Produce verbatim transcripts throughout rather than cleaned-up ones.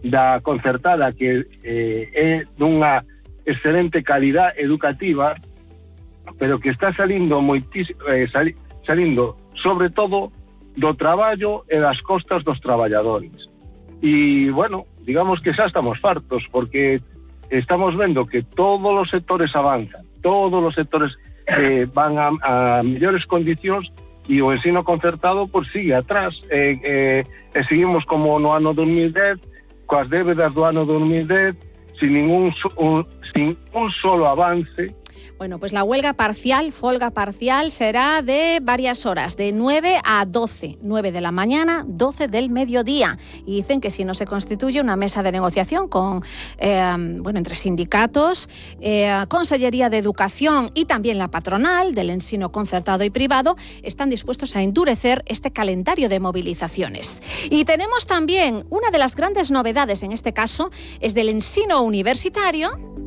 da concertada, que eh, é dunha excelente calidad educativa, pero que está salindo moitísimo, eh, sali, salindo sobre todo do traballo e das costas dos traballadores. E, bueno, digamos que xa estamos fartos, porque estamos vendo que todos os sectores avanzan, todos os sectores eh, van a, a mellores condicións, e o ensino concertado pues sigue atrás, eh, eh, e seguimos como no ano dos mil dez, coas débedas do ano dos mil dez, sin ningún un, sin un solo avance. Bueno, pues la huelga parcial, folga parcial, será de varias horas, de nueve a doce. nueve de la mañana, doce del mediodía. Y dicen que si no se constituye una mesa de negociación con, eh, bueno, entre sindicatos, eh, Consellería de Educación y también la patronal del ensino concertado y privado, están dispuestos a endurecer este calendario de movilizaciones. Y tenemos también una de las grandes novedades, en este caso, es del ensino universitario.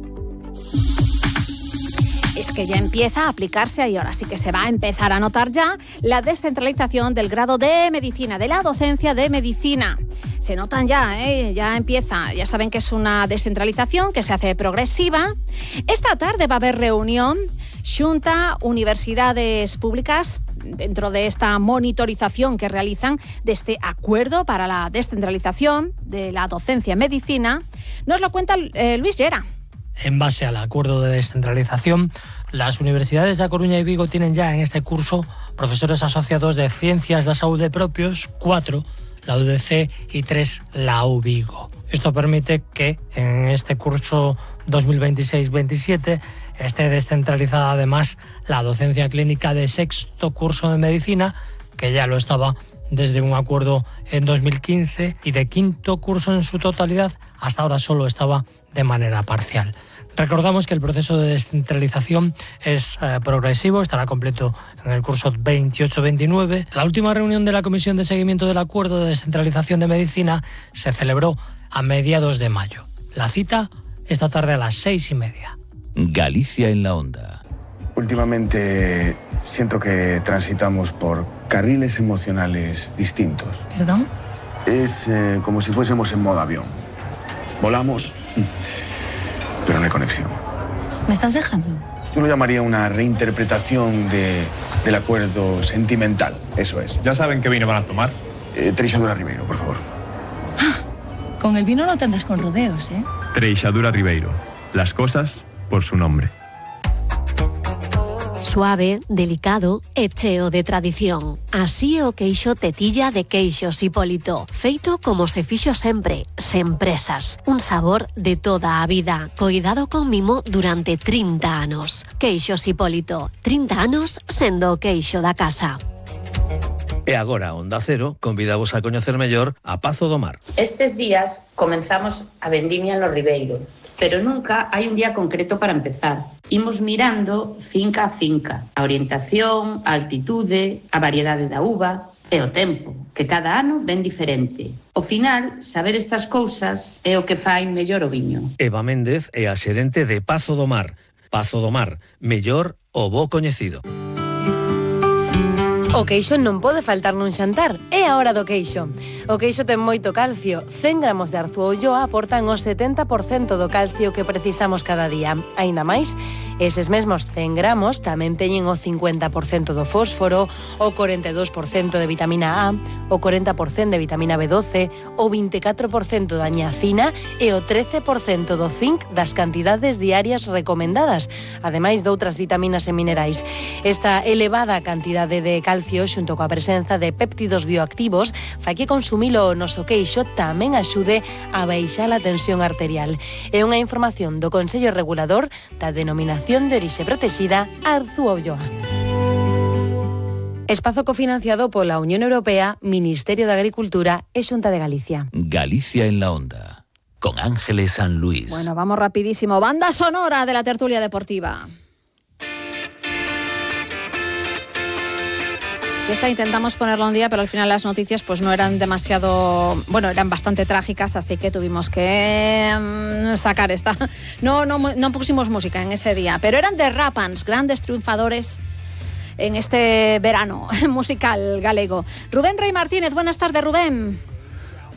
Es que ya empieza a aplicarse, y ahora sí que se va a empezar a notar ya, la descentralización del grado de medicina, de la docencia de medicina. Se notan ya, ¿eh? Ya empieza. Ya saben que es una descentralización que se hace progresiva. Esta tarde va a haber reunión Xunta, universidades públicas, dentro de esta monitorización que realizan de este acuerdo para la descentralización de la docencia en medicina. Nos lo cuenta eh, Luis Llera. En base al acuerdo de descentralización, las universidades de A Coruña y Vigo tienen ya en este curso profesores asociados de Ciencias da Saúde propios, cuatro la U D C y tres la U Vigo. Esto permite que en este curso dos mil veintiséis veintisiete esté descentralizada además la docencia clínica de sexto curso de medicina, que ya lo estaba desde un acuerdo en dos mil quince, y de quinto curso en su totalidad hasta ahora solo estaba de manera parcial. Recordamos que el proceso de descentralización es eh, progresivo, estará completo en el curso veintiocho veintinueve. La última reunión de la Comisión de Seguimiento del Acuerdo de Descentralización de Medicina se celebró a mediados de mayo. La cita esta tarde a las seis y media. Galicia en la onda. Últimamente siento que transitamos por carriles emocionales distintos. ¿Perdón? Es eh, como si fuésemos en modo avión. Volamos, pero no hay conexión. ¿Me estás dejando? Yo lo llamaría una reinterpretación de, del acuerdo sentimental, eso es. ¿Ya saben qué vino van a tomar? Eh, Treixadura Ribeiro, por favor. Ah, con el vino no te andas con rodeos, ¿eh? Treixadura Ribeiro. Las cosas por su nombre. Suave, delicado e cheo de tradición. Así é o queixo Tetilla de Queixos Hipólito, feito como se fixo sempre, sen presas. Un sabor de toda a vida, coidado con mimo durante trinta anos. Queixos Hipólito, trinta anos sendo o queixo da casa. E agora, Onda Cero, convidamos a coñecer mellor a Pazo do Mar. Estes días comenzamos a vendimia en Los Ribeiro, pero nunca hai un día concreto para empezar. Imos mirando finca a finca, a orientación, a altitude, a variedade da uva e o tempo, que cada ano ven diferente. Ao final, saber estas cousas é o que fai mellor o viño. Eva Méndez é a xerente de Pazo do Mar. Pazo do Mar, mellor o bo coñecido. O queixo non pode faltar nun xantar, é a hora do queixo. O queixo ten moito calcio, cen gramos de Arzúa Ulloa aportan o setenta por cento do calcio que precisamos cada día. Aínda máis, eses mesmos cen gramos tamén teñen o cincuenta por cento do fósforo, o corenta e dous por cento de vitamina A, o corenta por cento de vitamina B doce, o vinte e catro por cento da niacina e o trece por cento do zinc das cantidades diarias recomendadas, ademais de outras vitaminas e minerais. Esta elevada cantidade de calcio xunto coa presenza de péptidos bioactivos fai que consumilo o noso queixo tamén axude a baixar a tensión arterial. É unha información do Consello Regulador da Denominación de Orixe Protexida Arzúa Ulloa. Espazo cofinanciado pola Unión Europea, Ministerio de Agricultura e Xunta de Galicia. Galicia en la onda, con Ángeles San Luis. Bueno, vamos rapidísimo. Banda sonora de la tertulia deportiva. Esta intentamos ponerlo un día, pero al final las noticias pues no eran demasiado... Bueno, eran bastante trágicas, así que tuvimos que um, sacar esta. No, no, no pusimos música en ese día, pero eran The Rapans, grandes triunfadores en este verano musical galego. Rubén Rey Martínez, buenas tardes, Rubén.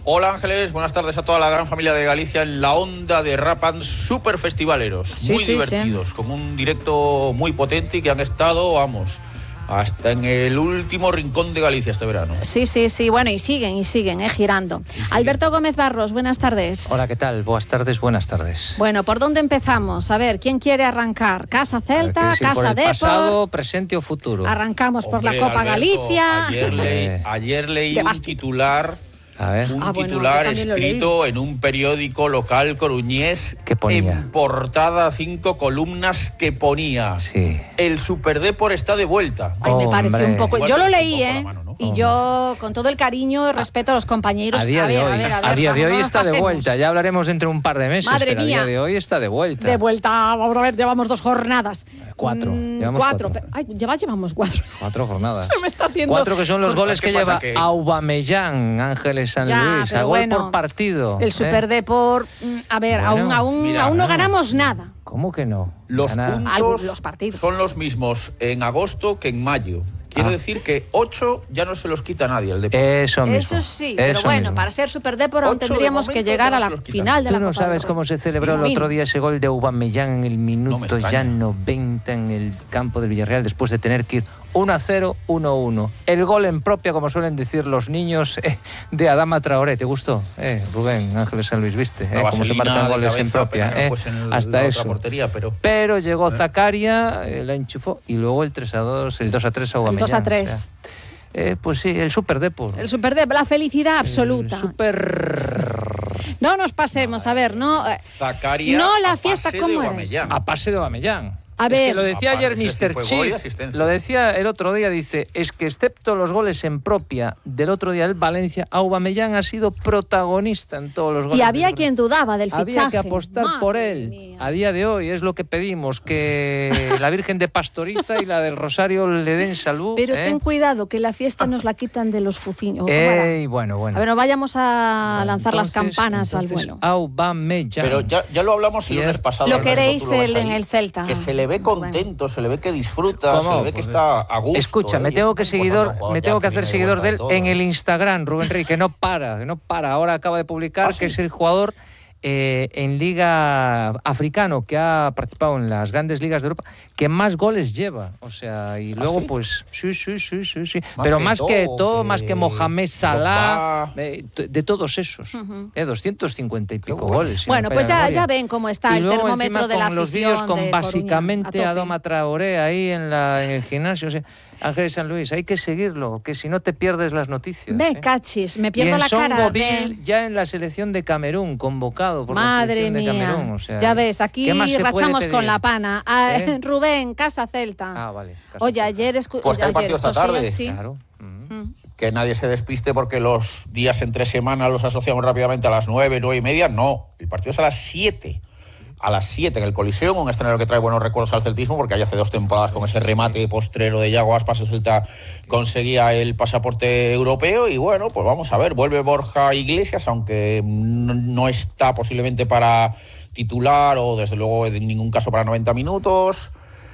Hola Ángeles, buenas tardes a toda la gran familia de Galicia en la onda de Rapan Super Festivaleros. Sí, muy sí, divertidos, sí. con un directo muy potente y que han estado, vamos, hasta en el último rincón de Galicia este verano. Sí, sí, sí, bueno, y siguen, y siguen, eh, girando. Siguen. Alberto Gómez Barros, buenas tardes. Hola, ¿qué tal? Buenas tardes, buenas tardes. Bueno, ¿por dónde empezamos? A ver, ¿quién quiere arrancar? ¿Casa Celta, Casa Casa Depor? ¿Pasado, presente o futuro? Arrancamos Hombre, por la Copa Alberto, Galicia. Ayer, leí, ayer leí un titular... A ver. Un ah, bueno, titular escrito en un periódico local coruñés en portada cinco columnas que ponía sí. El Super Depor está de vuelta. Ay, me pareció un poco... Yo lo leí, ¿eh? Mano, ¿no? Y yo, con todo el cariño y respeto a los compañeros... A día a ver, de hoy, a ver, a ver, a día de hoy está de hacemos. vuelta. Ya hablaremos dentro de un par de meses, Madre pero mía. a día de hoy está de vuelta. De vuelta, vamos a ver, llevamos dos jornadas. Cuatro. Mm, Llevamos cuatro. cuatro. Ay, ya llevamos cuatro. Cuatro jornadas. Se me está haciendo... Cuatro que son los goles que lleva que... Aubameyang, Ángeles San Ya, Luis, pero a gol bueno, por partido. El Super ¿eh? Depor, a ver, Bueno, aún, aún, mira, aún no no. ganamos nada. ¿Cómo que no? Los Ganar. puntos los partidos. son los mismos en agosto que en mayo. Quiero Ah. decir que ocho ya no se los quita nadie el Depor. Eso mismo. Eso sí, pero eso bueno, mismo. para ser Super Depor aún Ocho de tendríamos que momento llegar ya a no la se los quitan. final de ¿Tú la no Copa sabes del cómo Rey. se celebró el Sí. otro día ese gol de Aubameyang en el minuto extraña. ya noventa en el campo del Villarreal después de tener que ir uno a cero, uno a uno? El gol en propia, como suelen decir los niños, eh, de Adama Traoré. ¿Te gustó? Eh, Rubén, Ángeles San Luis, ¿viste? Eh, La cómo se vaselina marcan de goles en cabeza, propia. pero no eh, fuese en hasta la eso. otra portería, pero... Pero llegó ¿Eh? Zakaria, eh, la enchufó y luego el tres a dos, el dos a tres a Aubameyang. El dos a tres. O sea, eh, pues sí, el Super Depor. El Super Depor, la felicidad absoluta. El super... No nos pasemos, a ver, no... eh, Zakaria No, la a fiesta, pase ¿cómo de era Aubameyang. A pase de Aubameyang. A Es ver. que lo decía ayer Aparte, ese mister fue gol y Chip, asistencia. lo decía el otro día, dice, es que excepto los goles en propia del otro día del Valencia, Aubameyang ha sido protagonista en todos los goles. Y había del... quien dudaba del fichaje. Había que apostar Madre por él. mía. A día de hoy es lo que pedimos, que la Virgen de Pastoriza y la del Rosario le den salud. Pero ¿eh? ten cuidado, que la fiesta nos la quitan de los fuciños. ¿Cómo era? Ey, bueno, bueno. A ver, no vayamos a Bueno, lanzar las entonces- campanas al entonces, vuelo. Aubameyang. Pero ya, ya lo hablamos el Bien. lunes pasado. Lo Alberto, queréis tú lo ves el- en ahí, el Celta. Que se le ve contento, se le ve que disfruta, ¿Cómo? se le ve que Pues, está a gusto. Escucha, ¿eh? me Y tengo eso que es muy importante seguidor, a un jugador me ya tengo que viene hacer de seguidor vuelta de de él todo, en ¿eh? el Instagram, Rubén Rey, que no para, que no para. Ahora acaba de publicar ¿Ah, que sí? es el jugador eh, en Liga Africano que ha participado en las grandes ligas de Europa que más goles lleva. O sea, y ¿Ah, luego sí? pues sí, sí, sí, sí, sí. Más Pero que más que Eto'o, todo, que más que Mohamed Salah, Drogba. eh, t- de todos esos, Ujú. eh, doscientos cincuenta y pico bueno. goles. si no Bueno, me pues falla la ya, memoria. ya ven cómo está Y el luego termómetro encima de la con los afición vídeos con de básicamente Coruña, a, a tope. Adama Traoré ahí en, la, en el gimnasio. O sea, Ángeles San Luis, hay que seguirlo, que si no te pierdes las noticias. Ve, ¿eh? cachis, me Y pierdo en la cara. Songoville, de- ya en la selección de Camerún, convocado por Madre la selección mía. de Camerún. O sea, ya ves, aquí ¿qué más se puede rachamos pedir? con la pana. Ah, ¿Eh? Rubén, Casa Celta. Ah, vale. Casa Oye, Celta. ayer... escu- Pues está el ayer, partido esta estos días, tarde. sí. Claro. Mm. Mm. Que nadie se despiste porque los días entre semana los asociamos rápidamente a las nueve, nueve y media. No, el partido es a las siete. A las siete en el Coliseum, un escenario que trae buenos recuerdos al celtismo, porque ahí hace dos temporadas con ese remate postrero de Yago Aspas, el Celta conseguía el pasaporte europeo. Y bueno, pues vamos a ver, vuelve Borja Iglesias, aunque no, no está posiblemente para titular o desde luego en ningún caso para noventa minutos.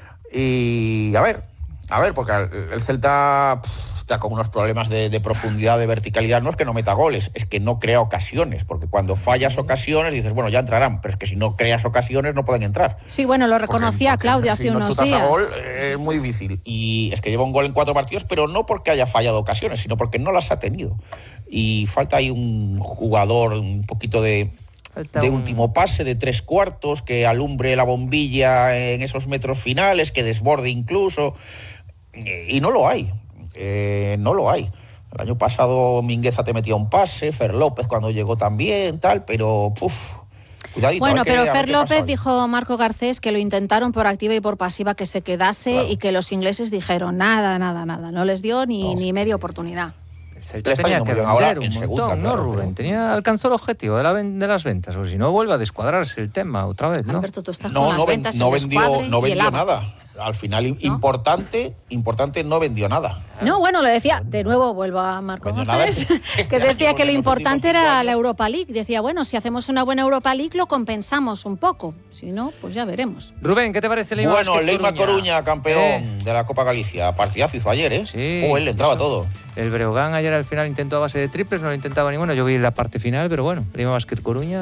Y a ver, a ver, porque el Celta pff, está con unos problemas de, de profundidad, de verticalidad. No es que no meta goles, es que no crea ocasiones, porque cuando fallas ocasiones dices, bueno, ya entrarán, pero es que si no creas ocasiones no pueden entrar. Sí, bueno, lo reconocía Porque- porque Claudio si hace no unos chutas días. a gol, eh, es muy difícil. Y es que lleva un gol en cuatro partidos, pero no porque haya fallado ocasiones, sino porque no las ha tenido. Y falta ahí un jugador, un poquito de... Falta de un- último pase, de tres cuartos, que alumbre la bombilla en esos metros finales, que desborde incluso, y no lo hay, eh, no lo hay. El año pasado Mingueza te metía un pase, Fer López cuando llegó también, tal, pero puf, cuidadito. Bueno, a ver qué- pero a ver Fer qué pasa López hoy. dijo Marco Garcés que lo intentaron por activa y por pasiva que se quedase Claro. y que los ingleses dijeron nada, nada, nada. No les dio ni, No. ni media oportunidad. El Celta Le está tenía yendo que muy bien vender ahora un en montón, segunda, ¿no, claro, Rubén? pero- Tenía, alcanzó el objetivo de, la ven- de las ventas, o si no vuelve a descuadrarse el tema otra vez, ¿no? Alberto, tú estás No, con las no, ven- ventas, no el vendió, descuadre no y el vendió ABA. nada. al final ¿no? importante, importante no vendió nada. No, bueno, lo decía, de nuevo vuelvo a Marco González, este, este que decía que lo importante era años. la Europa League. Decía, bueno, si hacemos una buena Europa League lo compensamos un poco. Si no, pues ya veremos. Rubén, ¿qué te parece Leima Bueno, Vázquez Leima Coruña, Coruña campeón eh. de la Copa Galicia. Partidazo hizo ayer, ¿eh? Sí. Oh, él le entraba todo. El Breogán ayer al final intentó a base de triples, no lo intentaba ninguno. Yo vi la parte final, pero bueno, Leima Vázquez Coruña.